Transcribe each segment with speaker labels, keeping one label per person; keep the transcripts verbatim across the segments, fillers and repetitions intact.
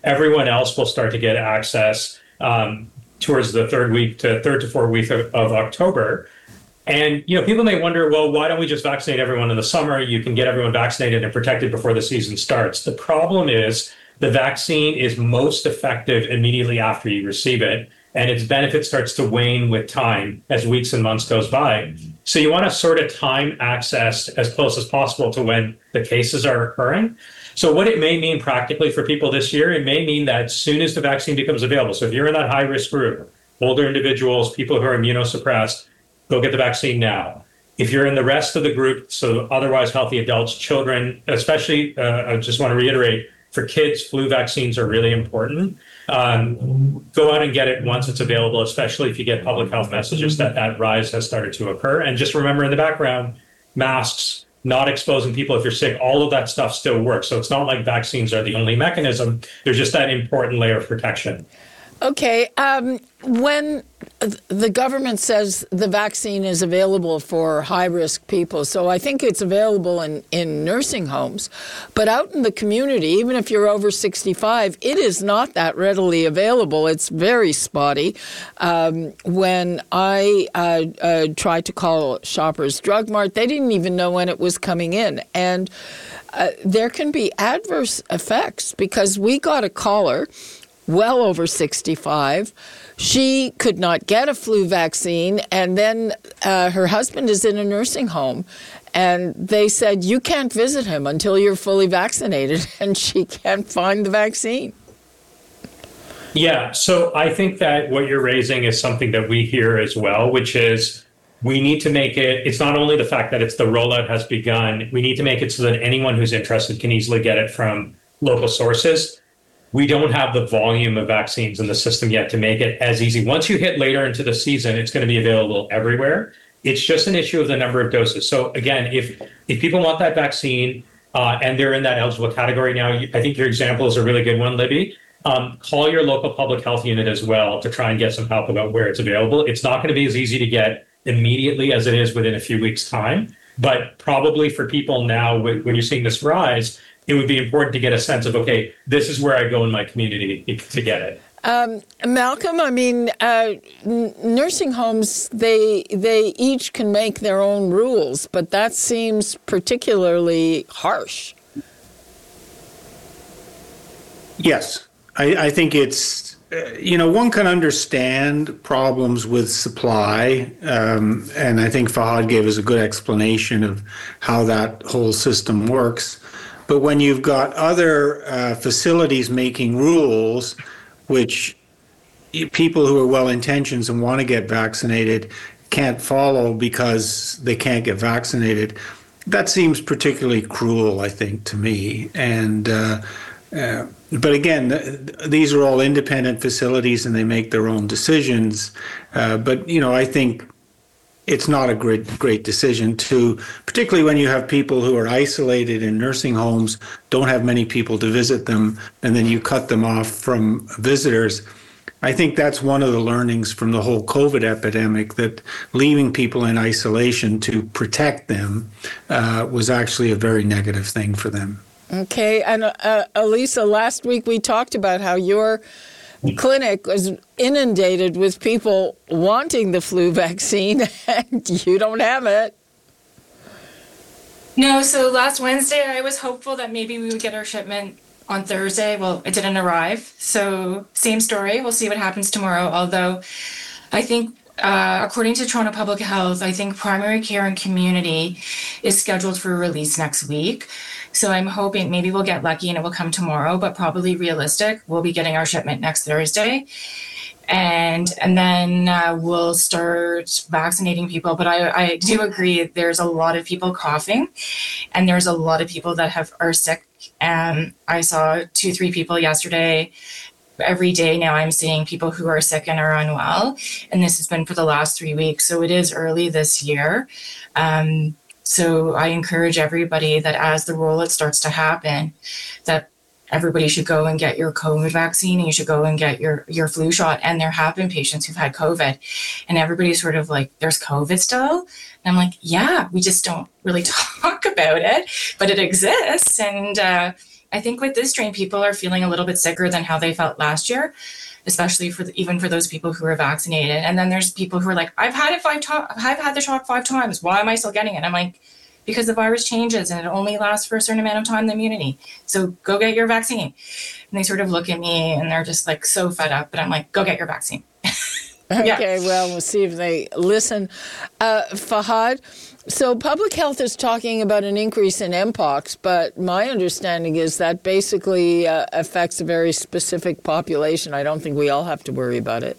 Speaker 1: Everyone else will start to get access um, towards the third week to third to fourth week of, of October. And, you know, people may wonder, well, why don't we just vaccinate everyone in the summer? You can get everyone vaccinated and protected before the season starts. The problem is the vaccine is most effective immediately after you receive it, and its benefit starts to wane with time as weeks and months goes by. So you want to sort of time access as close as possible to when the cases are occurring. So what it may mean practically for people this year, it may mean that as soon as the vaccine becomes available, so if you're in that high-risk group, older individuals, people who are immunosuppressed, go get the vaccine now. If you're in the rest of the group, so otherwise healthy adults, children, especially, uh, I just want to reiterate, for kids, flu vaccines are really important. Um, go out and get it once it's available, especially if you get public health messages that that rise has started to occur. And just remember in the background, masks, not exposing people if you're sick, all of that stuff still works. So it's not like vaccines are the only mechanism. There's just that important layer of protection.
Speaker 2: Okay. Um, when the government says the vaccine is available for high-risk people, so I think it's available in, in nursing homes, but out in the community, even if you're over sixty-five, it is not that readily available. It's very spotty. Um, when I uh, uh, tried to call Shoppers Drug Mart, they didn't even know when it was coming in. And uh, there can be adverse effects because we got a caller well over sixty-five. She could not get a flu vaccine, and then uh, her husband is in a nursing home, and they said, you can't visit him until you're fully vaccinated, and she can't find the vaccine.
Speaker 1: Yeah, so I think that what you're raising is something that we hear as well, which is we need to make it, it's not only the fact that it's the rollout has begun, we need to make it so that anyone who's interested can easily get it from local sources. We don't have the volume of vaccines in the system yet to make it as easy. Once you hit later into the season, it's going to be available everywhere. It's just an issue of the number of doses. So again, if if people want that vaccine uh, and they're in that eligible category now, I think your example is a really good one, Libby. Um, call your local public health unit as well to try and get some help about where it's available. It's not going to be as easy to get immediately as it is within a few weeks' time. But probably for people now, when you're seeing this rise, it would be important to get a sense of, okay, this is where I go in my community to get it.
Speaker 2: Um, Malcolm, I mean, uh, n- nursing homes, they they each can make their own rules, but that seems particularly harsh.
Speaker 3: Yes, I, I think it's, uh, you know, one can understand problems with supply, um, and I think Fahad gave us a good explanation of how that whole system works. But when you've got other uh, facilities making rules, which people who are well-intentioned and want to get vaccinated can't follow because they can't get vaccinated, that seems particularly cruel, I think, to me. And uh, uh, but again, th- these are all independent facilities and they make their own decisions. Uh, but, you know, I think it's not a great great decision to, particularly when you have people who are isolated in nursing homes, don't have many people to visit them, and then you cut them off from visitors. I think that's one of the learnings from the whole COVID epidemic, that leaving people in isolation to protect them uh, was actually a very negative thing for them.
Speaker 2: Okay, and uh, Elisa, last week we talked about how your clinic was inundated with people wanting the flu vaccine, and you don't have it.
Speaker 4: No, so last Wednesday I was hopeful that maybe we would get our shipment on Thursday. Well, it didn't arrive. So same story. We'll see what happens tomorrow. Although I think, uh, according to Toronto Public Health, I think primary care and community is scheduled for release next week. So I'm hoping maybe we'll get lucky and it will come tomorrow, but probably realistic, we'll be getting our shipment next Thursday. And and then uh, we'll start vaccinating people. But I, I do agree, there's a lot of people coughing, and there's a lot of people that have are sick. And I saw two, three people yesterday. Every day now I'm seeing people who are sick and are unwell. And this has been for the last three weeks. So it is early this year. Um, so I encourage everybody that as the rollout starts to happen, that everybody should go and get your COVID vaccine, and you should go and get your, your flu shot. And there have been patients who've had COVID, and everybody's sort of like, there's COVID still? And I'm like, yeah, we just don't really talk about it, but it exists. And uh, I think with this strain, people are feeling a little bit sicker than how they felt last year, especially for the, even for those people who are vaccinated. And then there's people who are like, I've had it five times. I've had the shot five times. Why am I still getting it? I'm like, because the virus changes and it only lasts for a certain amount of time, the immunity. So go get your vaccine. And they sort of look at me and they're just like so fed up. But I'm like, go get your vaccine.
Speaker 2: Okay,
Speaker 4: yeah.
Speaker 2: well, we'll see if they listen. Uh, Fahad, so public health is talking about an increase in Mpox, but my understanding is that basically uh, affects a very specific population. I don't think we all have to worry about it.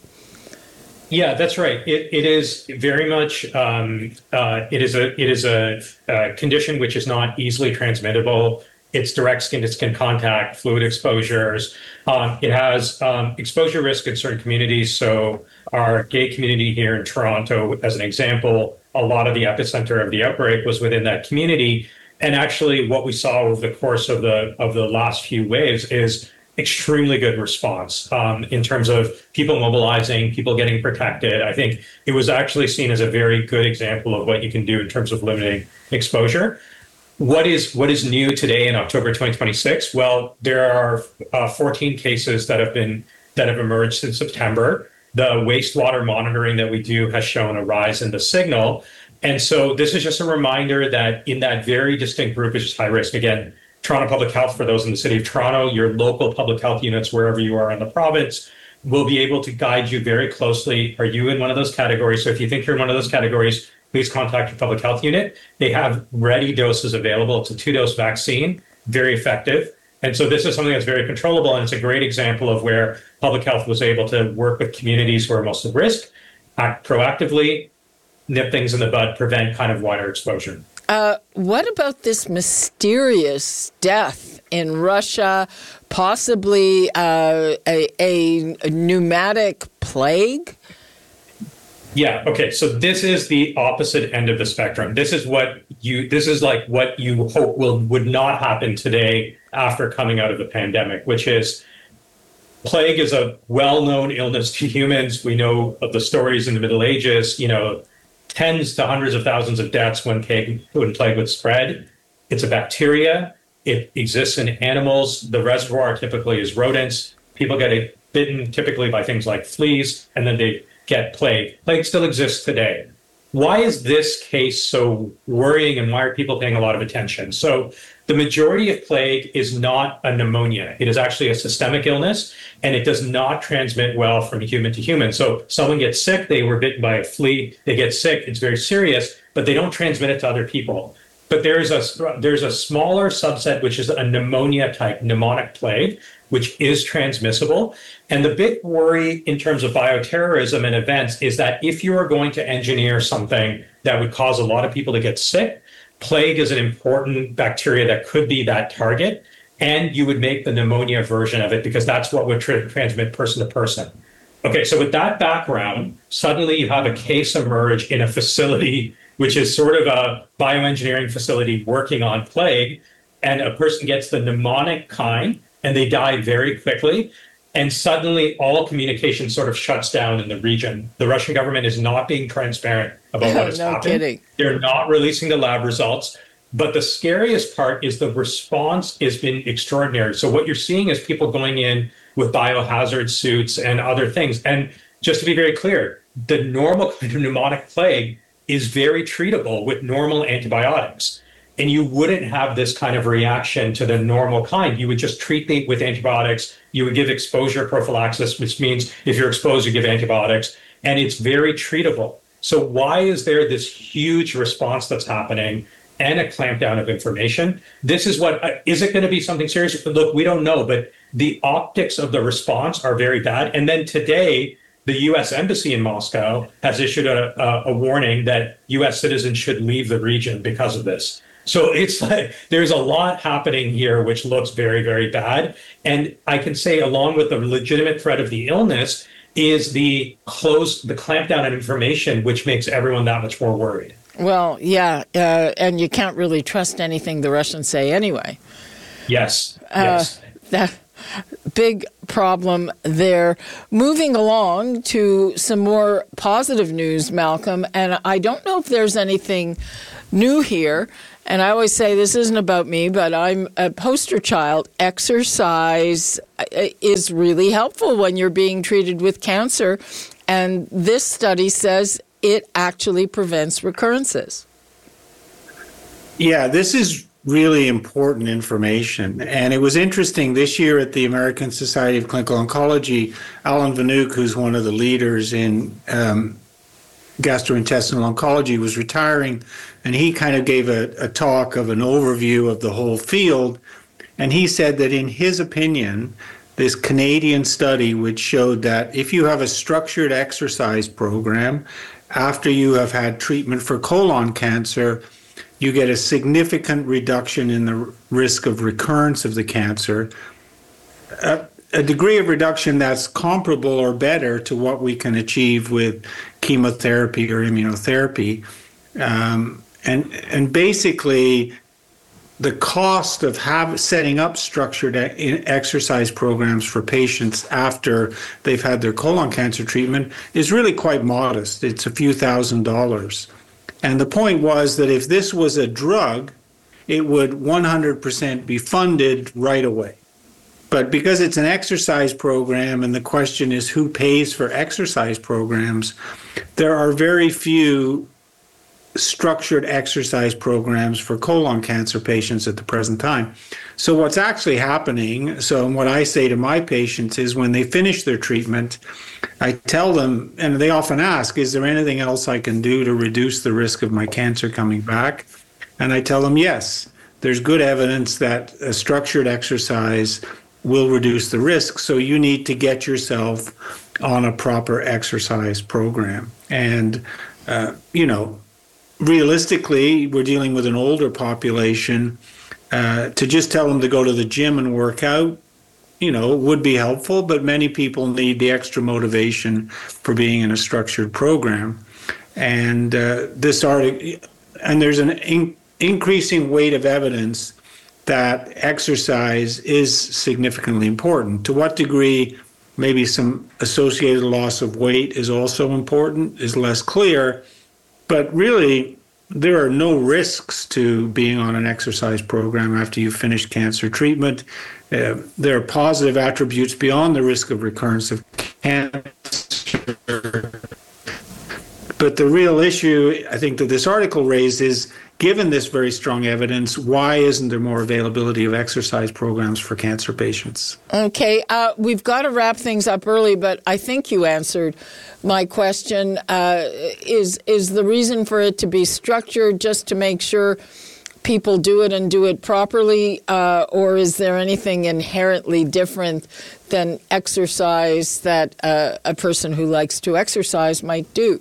Speaker 1: Yeah, that's right. It it is very much um, uh, it is a it is a, a condition which is not easily transmittable. It's direct skin-to-skin contact, fluid exposures. Um, it has um, exposure risk in certain communities. So our gay community here in Toronto, as an example, a lot of the epicenter of the outbreak was within that community. And actually what we saw over the course of the of the last few waves is extremely good response um, in terms of people mobilizing, people getting protected. I think it was actually seen as a very good example of what you can do in terms of limiting exposure. What is what is new today in October twenty twenty-six? Well, there are uh, fourteen cases that have been that have emerged since September. The wastewater monitoring that we do has shown a rise in the signal. And so this is just a reminder that in that very distinct group, which is high risk, again, Toronto Public Health, for those in the city of Toronto, your local public health units, wherever you are in the province, will be able to guide you very closely. Are you in one of those categories? So if you think you're in one of those categories, please contact your public health unit. They have ready doses available. It's a two-dose vaccine, very effective. And so this is something that's very controllable, and it's a great example of where public health was able to work with communities who are most at risk, act proactively, nip things in the bud, prevent kind of wider exposure.
Speaker 2: Uh, what about this mysterious death in Russia, possibly uh, a, a pneumatic plague?
Speaker 1: Yeah. Okay. So this is the opposite end of the spectrum. This is what you. This is like what you hope will would not happen today after coming out of the pandemic, which is plague is a well-known illness to humans. We know of the stories in the Middle Ages. You know, tens to hundreds of thousands of deaths when plague when plague would spread. It's a bacteria. It exists in animals. The reservoir typically is rodents. People get bitten typically by things like fleas, and then they get plague. Plague still exists today. Why is this case so worrying, and why are people paying a lot of attention? So the majority of plague is not a pneumonia. It is actually a systemic illness, and it does not transmit well from human to human. So someone gets sick, they were bitten by a flea, they get sick, it's very serious, but they don't transmit it to other people. But there's a there's a smaller subset, which is a pneumonia type pneumonic plague, which is transmissible. And the big worry in terms of bioterrorism and events is that if you are going to engineer something that would cause a lot of people to get sick, plague is an important bacteria that could be that target, and you would make the pneumonia version of it because that's what would tra- transmit person to person. Okay, so with that background, suddenly you have a case emerge in a facility which is sort of a bioengineering facility working on plague, and a person gets the pneumonic kind, and they die very quickly. And suddenly all communication sort of shuts down in the region. The Russian government is not being transparent about what has
Speaker 2: no
Speaker 1: happened.
Speaker 2: Kidding.
Speaker 1: They're not releasing the lab results. But the scariest part is the response has been extraordinary. So what you're seeing is people going in with biohazard suits and other things. And just to be very clear, the normal kind of pneumonic plague is very treatable with normal antibiotics. And you wouldn't have this kind of reaction to the normal kind. You would just treat it with antibiotics. You would give exposure prophylaxis, which means if you're exposed, you give antibiotics. And it's very treatable. So why is there this huge response that's happening and a clampdown of information? This is what, uh, is it going to be something serious? Look, we don't know, but the optics of the response are very bad. And then today, the U S Embassy in Moscow has issued a, a, a warning that U S citizens should leave the region because of this. So it's like there's a lot happening here, which looks very, very bad. And I can say, along with the legitimate threat of the illness, is the close, the clampdown on information, which makes everyone that much more worried.
Speaker 2: Well, yeah, uh, and you can't really trust anything the Russians say anyway.
Speaker 1: Yes, yes.
Speaker 2: Uh, that big problem there. Moving along to some more positive news, Malcolm, and I don't know if there's anything new here, and I always say this isn't about me, but I'm a poster child. Exercise is really helpful when you're being treated with cancer, and this study says it actually prevents recurrences.
Speaker 3: Yeah, this is really important information. And it was interesting this year at the American Society of Clinical Oncology, Alan Vanuc, who's one of the leaders in um, gastrointestinal oncology, was retiring, and he kind of gave a, a talk of an overview of the whole field. And he said that in his opinion, this Canadian study, which showed that if you have a structured exercise program after you have had treatment for colon cancer, you get a significant reduction in the risk of recurrence of the cancer, a, a degree of reduction that's comparable or better to what we can achieve with chemotherapy or immunotherapy. Um, and, and basically, the cost of have, setting up structured exercise programs for patients after they've had their colon cancer treatment is really quite modest. It's a few thousand dollars. And the point was that if this was a drug, it would one hundred percent be funded right away. But because it's an exercise program, and the question is who pays for exercise programs, there are very few structured exercise programs for colon cancer patients at the present time. So what's actually happening, so what I say to my patients is when they finish their treatment, I tell them, and they often ask, is there anything else I can do to reduce the risk of my cancer coming back? And I tell them, yes, there's good evidence that a structured exercise will reduce the risk. So you need to get yourself on a proper exercise program. And, uh, you know, realistically, we're dealing with an older population. Uh, to just tell them to go to the gym and work out, you know, would be helpful, but many people need the extra motivation for being in a structured program. And uh, this article, and there's an in- increasing weight of evidence that exercise is significantly important. To what degree maybe some associated loss of weight is also important is less clear, but really, there are no risks to being on an exercise program after you've finished cancer treatment. Uh, there are positive attributes beyond the risk of recurrence of cancer. But the real issue, I think, that this article raised is, given this very strong evidence, why isn't there more availability of exercise programs for cancer patients?
Speaker 2: Okay, uh, we've got to wrap things up early, but I think you answered my question. Uh, is is the reason for it to be structured just to make sure people do it and do it properly, uh, or is there anything inherently different than exercise that uh, a person who likes to exercise might do?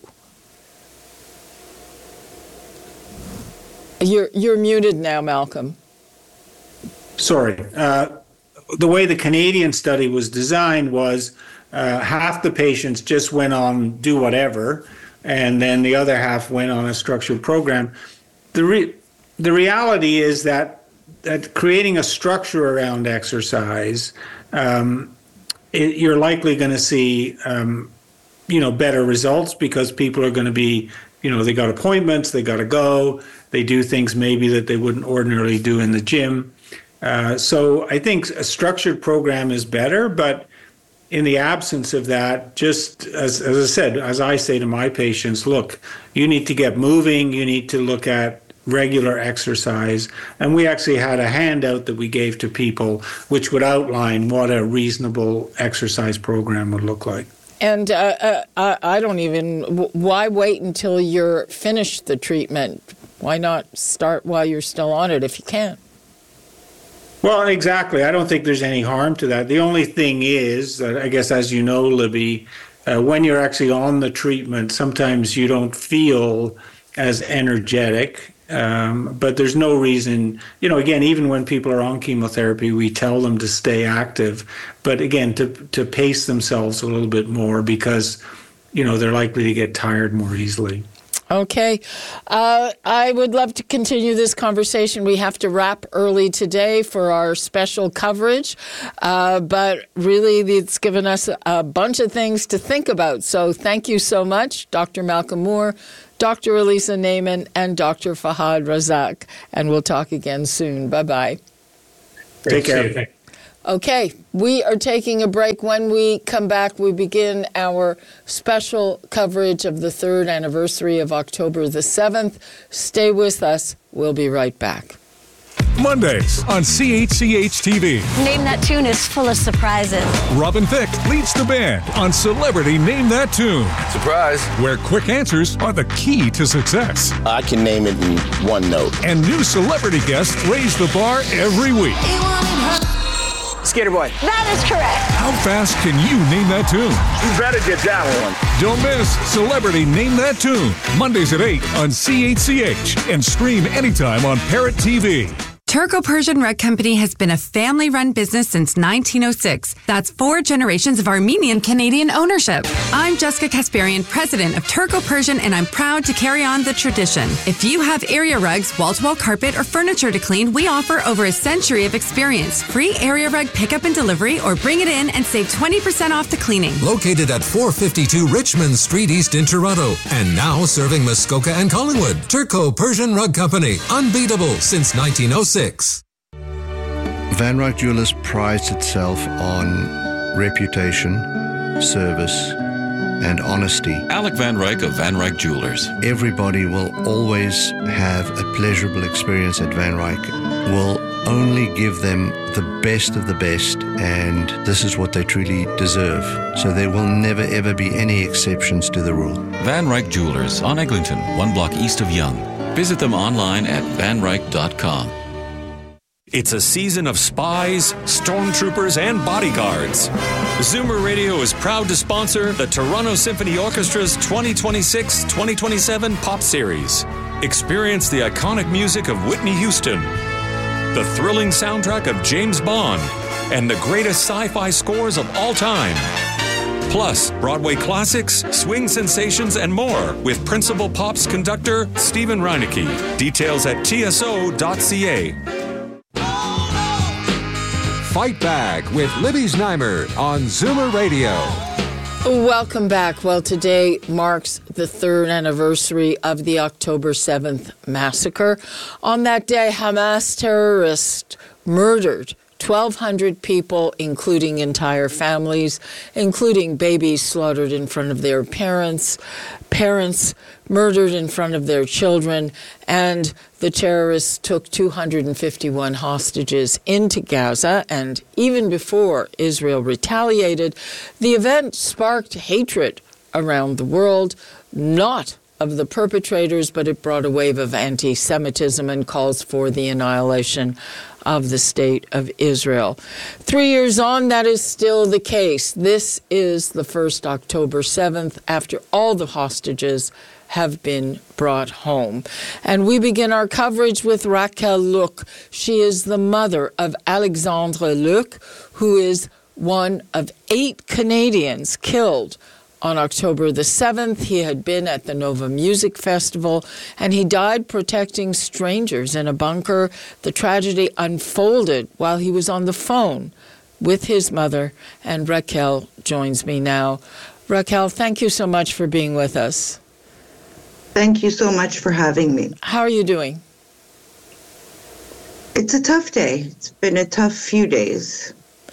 Speaker 2: You're you're muted now, Malcolm.
Speaker 3: Sorry. Uh, the way the Canadian study was designed was uh, half the patients just went on do whatever, and then the other half went on a structured program. The re- the reality is that that creating a structure around exercise, um, it, you're likely going to see um, you know better results because people are going to be, you know, they got appointments, they got to go. They do things maybe that they wouldn't ordinarily do in the gym. Uh, so I think a structured program is better, but in the absence of that, just as, as I said, as I say to my patients, look, you need to get moving, you need to look at regular exercise. And we actually had a handout that we gave to people which would outline what a reasonable exercise program would look like.
Speaker 2: And uh, uh, I don't even, why wait until you're finished the treatment? Why not start while you're still on it if you can?
Speaker 3: Well, exactly. I don't think there's any harm to that. The only thing is, uh, I guess, as you know, Libby, uh, when you're actually on the treatment, sometimes you don't feel as energetic. Um, but there's no reason, you know, again, even when people are on chemotherapy, we tell them to stay active. But again, to to pace themselves a little bit more because, you know, they're likely to get tired more easily.
Speaker 2: Okay. Uh, I would love to continue this conversation. We have to wrap early today for our special coverage. Uh, but really, it's given us a bunch of things to think about. So thank you so much, Doctor Malcolm Moore, Doctor Elisa Naiman and Doctor Fahad Razak. And we'll talk again soon. Bye-bye.
Speaker 3: Take care.
Speaker 2: Okay, we are taking a break. When we come back, we begin our special coverage of the third anniversary of October the seventh. Stay with us. We'll be right back.
Speaker 5: Mondays on C H C H T V.
Speaker 6: Name That Tune is full of surprises.
Speaker 5: Robin Thicke leads the band on Celebrity Name That Tune.
Speaker 7: Surprise.
Speaker 5: Where quick answers are the key to success.
Speaker 7: I can name it in one note.
Speaker 5: And new celebrity guests raise the bar every week.
Speaker 7: Skater Boy.
Speaker 6: That is correct.
Speaker 5: How fast can you name that tune?
Speaker 7: You better get that one.
Speaker 5: Don't miss Celebrity Name That Tune. Mondays at eight on C H C H and stream anytime on Parrot T V.
Speaker 8: Turco-Persian Rug Company has been a family-run business since nineteen oh six. That's four generations of Armenian-Canadian ownership. I'm Jessica Kasparian, president of Turco-Persian, and I'm proud to carry on the tradition. If you have area rugs, wall-to-wall carpet, or furniture to clean, we offer over a century of experience. Free area rug pickup and delivery, or bring it in and save twenty percent off the cleaning.
Speaker 9: Located at four fifty-two Richmond Street East in Toronto, and now serving Muskoka and Collingwood. Turco-Persian Rug Company, unbeatable since nineteen oh six.
Speaker 10: Van Ryck Jewelers prides itself on reputation, service, and honesty.
Speaker 11: Alec Van Ryck of Van Ryck Jewelers.
Speaker 10: Everybody will always have a pleasurable experience at Van Ryck. We'll only give them the best of the best, and this is what they truly deserve. So there will never ever be any exceptions to the rule.
Speaker 11: Van Ryck Jewelers on Eglinton, one block east of Yonge. Visit them online at van ryck dot com.
Speaker 12: It's a season of spies, stormtroopers, and bodyguards. Zoomer Radio is proud to sponsor the Toronto Symphony Orchestra's twenty twenty-six twenty twenty-seven Pop Series. Experience the iconic music of Whitney Houston, the thrilling soundtrack of James Bond, and the greatest sci-fi scores of all time. Plus, Broadway classics, swing sensations, and more with Principal Pop's conductor, Stephen Reinecke. Details at T S O dot C A.
Speaker 13: Fight Back with Libby Znaimer on Zoomer Radio.
Speaker 2: Welcome back. Well, today marks the third anniversary of the October seventh massacre. On that day, Hamas terrorists murdered twelve hundred people, including entire families, including babies slaughtered in front of their parents, parents murdered in front of their children, and the terrorists took two hundred fifty-one hostages into Gaza. And even before Israel retaliated, the event sparked hatred around the world, not of the perpetrators, but it brought a wave of anti-Semitism and calls for the annihilation of the state of Israel. Three years on, that is still the case. This is the first October seventh, after all the hostages have been brought home. And we begin our coverage with Raquel Luc. She is the mother of Alexandre Luc, who is one of eight Canadians killed on October the seventh. He had been at the Nova Music Festival, and he died protecting strangers in a bunker. The tragedy unfolded while he was on the phone with his mother, and Raquel joins me now. Raquel, thank you so much for being with us.
Speaker 14: Thank you so much for having me.
Speaker 2: How are you doing?
Speaker 14: It's a tough day. It's been a tough few days.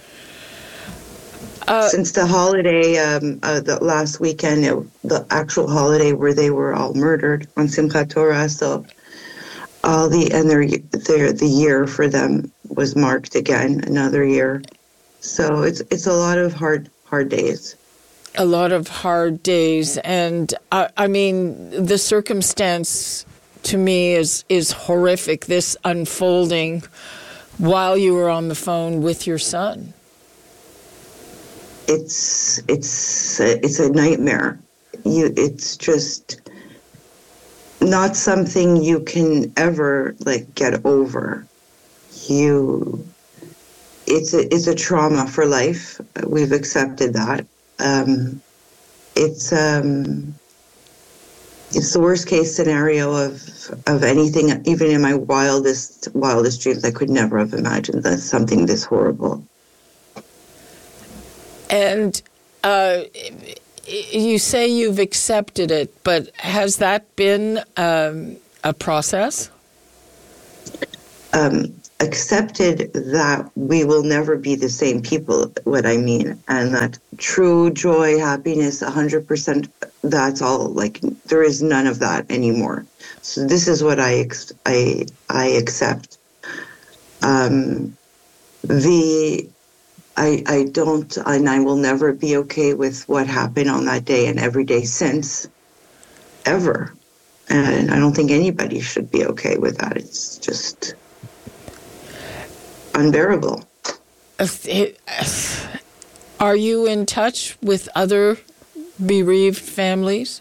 Speaker 14: Uh, Since the holiday, um, uh, the last weekend, it, the actual holiday where they were all murdered on Simchat Torah, so all the and their, their the year for them was marked again, another year. So it's it's a lot of hard hard days.
Speaker 2: A lot of hard days, and uh, I mean the circumstance to me is is horrific. This unfolding while you were on the phone with your son.
Speaker 14: It's it's it's a nightmare. You, it's just not something you can ever like get over. You, it's a it's a trauma for life. We've accepted that. Um, it's um, it's the worst case scenario of of anything. Even in my wildest wildest dreams, I could never have imagined that something this horrible.
Speaker 2: And uh, you say you've accepted it, but has that been um, a process?
Speaker 14: Um, accepted that we will never be the same people, what I mean, and that true joy, happiness, one hundred percent, that's all, like, there is none of that anymore. So this is what I ex- I, I accept. Um, the, I, I don't, and I will never be okay with what happened on that day and every day since, ever. And I don't think anybody should be okay with that. It's just unbearable.
Speaker 2: Are you in touch with other bereaved families?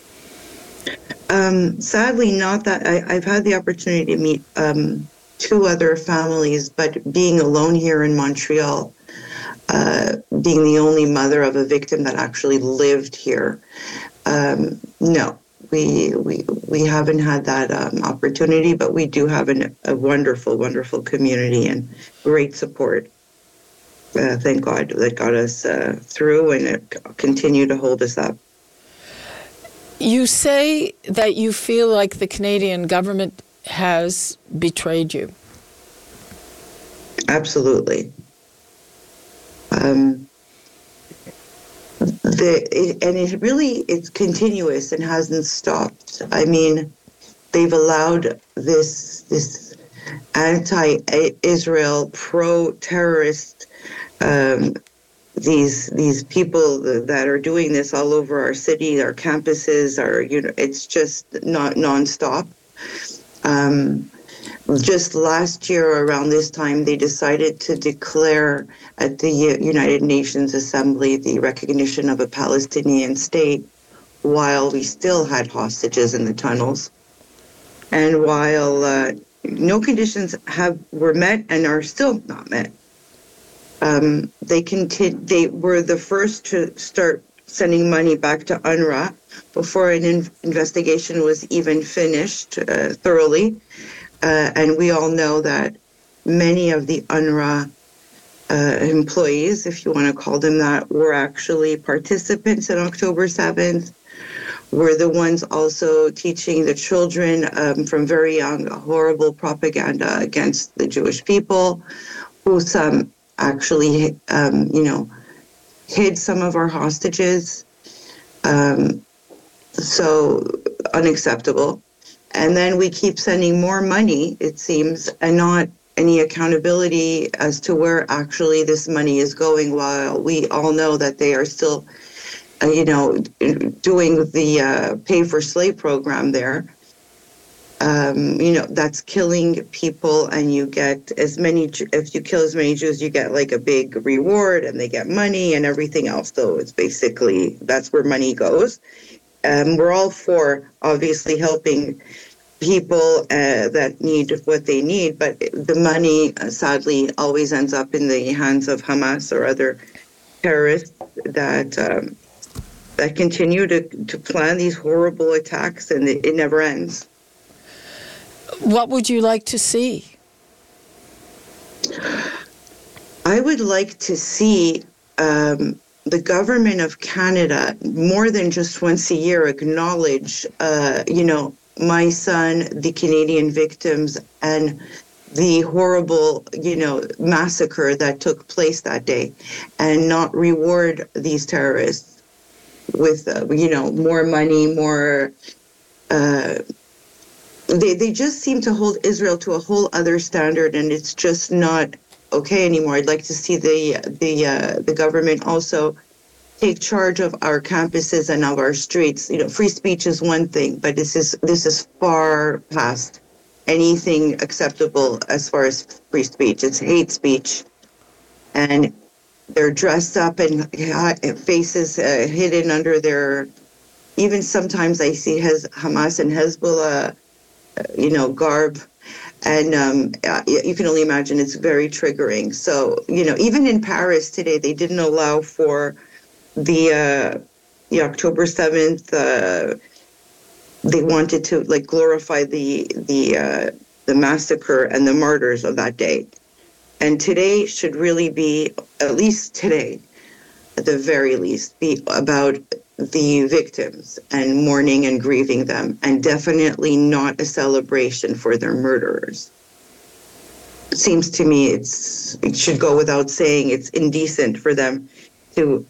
Speaker 14: Um, sadly, not that. I, I've had the opportunity to meet um, two other families, but being alone here in Montreal, uh, being the only mother of a victim that actually lived here, um, no. We we we haven't had that um, opportunity, but we do have an, a wonderful, wonderful community and great support. Uh, thank God that got us uh, through and it continue to hold us up.
Speaker 2: You say that you feel like the Canadian government has betrayed you.
Speaker 14: Absolutely. Um, The, it, and it really, it's continuous and hasn't stopped. I mean, they've allowed this this anti-Israel, pro-terrorist, um, these these people that are doing this all over our city, our campuses, our, you know, it's just not nonstop. Um, Just last year, around this time, they decided to declare at the United Nations Assembly the recognition of a Palestinian state while we still had hostages in the tunnels. And while uh, no conditions have were met and are still not met, um, they conti- they were the first to start sending money back to UNRWA before an in- investigation was even finished uh, thoroughly. Uh, and we all know that many of the UNRWA uh, employees, if you want to call them that, were actually participants on October seventh, were the ones also teaching the children um, from very young horrible propaganda against the Jewish people, who some actually, um, you know, hid some of our hostages. Um, so unacceptable. And then we keep sending more money, it seems, and not any accountability as to where actually this money is going, while we all know that they are still, uh, you know, doing the uh, pay for slave program there. Um, you know, that's killing people, and you get as many, if you kill as many Jews, you get like a big reward and they get money and everything else. So it's basically, that's where money goes. Um, we're all for obviously helping people uh, that need what they need, but the money uh, sadly always ends up in the hands of Hamas or other terrorists that um, that continue to, to plan these horrible attacks, and it, it never ends.
Speaker 2: What would you like to see?
Speaker 14: I would like to see um, the government of Canada, more than just once a year, acknowledge, uh, you know, my son, the Canadian victims, and the horrible, you know, massacre that took place that day, and not reward these terrorists with, uh, you know, more money, more. Uh, they they just seem to hold Israel to a whole other standard, and it's just not okay anymore. I'd like to see the the uh, the government also take charge of our campuses and of our streets. You know, free speech is one thing, but this is this is far past anything acceptable as far as free speech. It's hate speech, and they're dressed up and faces uh, hidden under their. Even sometimes I see Hez, Hamas and Hezbollah, uh, you know, garb. And um, you can only imagine it's very triggering. So, you know, even in Paris today, they didn't allow for the uh, the October seventh. Uh, they wanted to like glorify the the uh, the massacre and the martyrs of that day. And today should really be, at least today, at the very least, be about the victims and mourning and grieving them, and definitely not a celebration for their murderers. It seems to me it's it should go without saying it's indecent for them to